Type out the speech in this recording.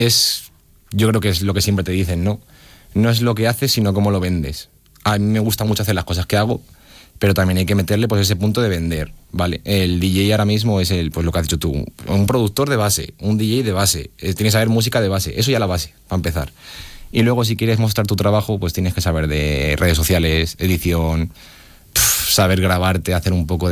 yo creo que es lo que siempre te dicen, ¿no? No es lo que haces, sino cómo lo vendes. A mí me gusta mucho hacer las cosas que hago, pero también hay que meterle pues ese punto de vender, ¿vale? El DJ ahora mismo es pues lo que has dicho tú, un productor de base, un DJ de base, tienes que saber música de base, eso ya la base, para empezar. Y luego si quieres mostrar tu trabajo, pues tienes que saber de redes sociales, edición, saber grabarte, hacer un poco